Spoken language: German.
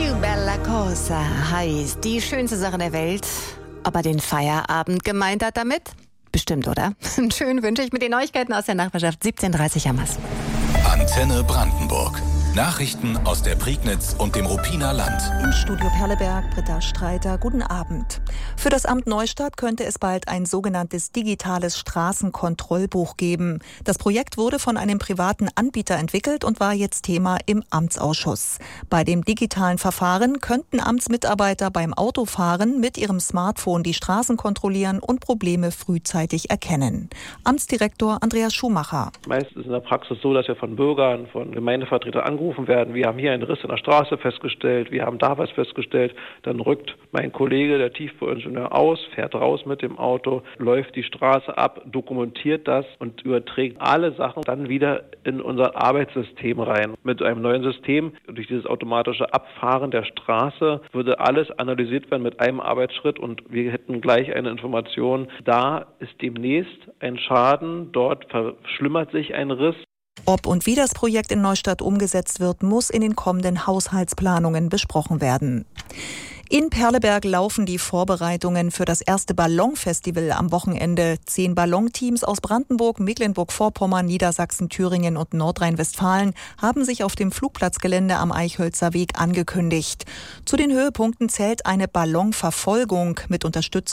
Più bella cosa heißt die schönste Sache der Welt. Ob er den Feierabend gemeint hat damit? Bestimmt, oder? Schön wünsche ich mit den Neuigkeiten aus der Nachbarschaft. 17:30 Hamas. Antenne Brandenburg. Nachrichten aus der Prignitz und dem Ruppiner Land. Im Studio Perleberg, Britta Streiter, guten Abend. Für das Amt Neustadt könnte es bald ein sogenanntes digitales Straßenkontrollbuch geben. Das Projekt wurde von einem privaten Anbieter entwickelt und war jetzt Thema im Amtsausschuss. Bei dem digitalen Verfahren könnten Amtsmitarbeiter beim Autofahren mit ihrem Smartphone die Straßen kontrollieren und Probleme frühzeitig erkennen. Amtsdirektor Andreas Schumacher. Meist ist es in der Praxis so, dass wir von Bürgern, von Gemeindevertretern angerufen werden. Wir haben hier einen Riss in der Straße festgestellt, wir haben da was festgestellt. Dann rückt mein Kollege, der Tiefbauingenieur, aus, fährt raus mit dem Auto, läuft die Straße ab, dokumentiert das und überträgt alle Sachen dann wieder in unser Arbeitssystem rein. Mit einem neuen System, durch dieses automatische Abfahren der Straße, würde alles analysiert werden mit einem Arbeitsschritt und wir hätten gleich eine Information. Da ist demnächst ein Schaden, dort verschlimmert sich ein Riss. Ob und wie das Projekt in Neustadt umgesetzt wird, muss in den kommenden Haushaltsplanungen besprochen werden. In Perleberg laufen die Vorbereitungen für das erste Ballonfestival am Wochenende. 10 Ballonteams aus Brandenburg, Mecklenburg-Vorpommern, Niedersachsen, Thüringen und Nordrhein-Westfalen haben sich auf dem Flugplatzgelände am Eichhölzer Weg angekündigt. Zu den Höhepunkten zählt eine Ballonverfolgung mit Unterstützung